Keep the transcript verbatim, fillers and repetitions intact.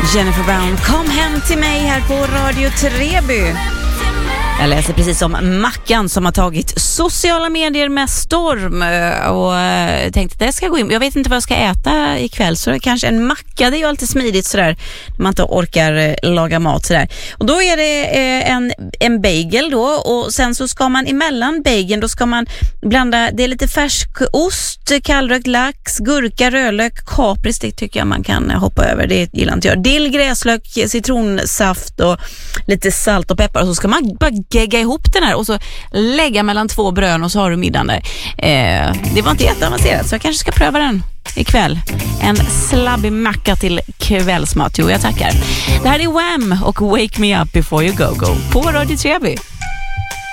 Jennifer Brown, kom hem till mig här på Radio Treby. Jag läser precis om Mackan som har tagit sociala medier med storm och tänkte att det ska gå in. Jag vet inte vad jag ska äta ikväll, så kanske en macka, det är ju alltid smidigt sådär när man inte orkar laga mat sådär. Och då är det en, en bagel då, och sen så ska man emellan bageln, då ska man blanda, det är lite färsk ost, kallrökt lax, gurka, rödlök, kapris, det tycker jag man kan hoppa över, det gillar inte jag. Dill, gräslök, citronsaft och lite salt och peppar, och så ska man bara gegga ihop den här och så lägga mellan två brön och så har du middagen där. Eh, det var inte jätteavancerat, så jag kanske ska pröva den ikväll. En slabbig macka till kvällsmat. Jo, jag tackar. Det här är Wham och Wake Me Up Before You Go Go på Radio Treby.